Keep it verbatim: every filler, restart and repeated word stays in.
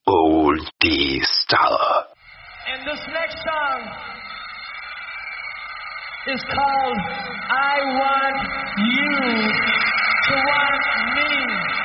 Oldie Star. And this next song is called I Want